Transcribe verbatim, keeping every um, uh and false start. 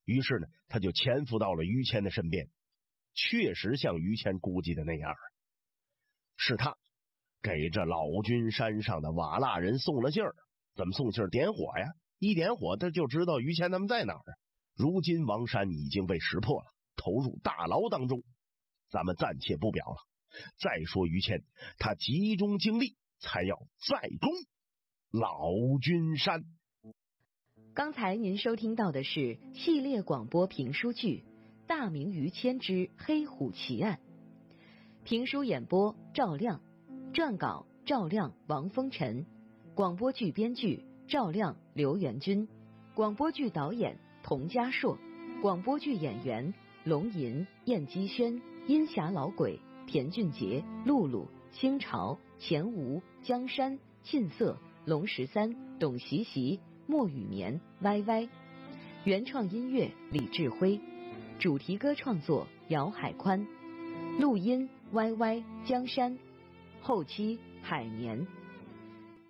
于是呢，他就潜伏到了于谦的身边。确实像于谦估计的那样，是他给这老君山上的瓦剌人送了信儿。怎么送信儿？点火呀！一点火，他就知道于谦他们在哪儿啊。如今王山已经被识破了，投入大牢当中。咱们暂且不表了。再说于谦，他集中精力，才要再攻老君山。 刚才您收听到的是系列广播评书剧《大明于谦之黑虎奇案》，评书演播赵亮，撰稿赵亮、王风尘，广播剧编剧赵亮、刘元军，广播剧导演童家硕，广播剧演员龙吟、燕姬轩、阴霞老鬼、田俊杰、露露、星潮、钱吴、江山、沁色、龙十三、董习习、莫雨眠、歪歪。原创音乐李志辉，主题歌创作姚海宽，录音歪歪、江山，后期海年。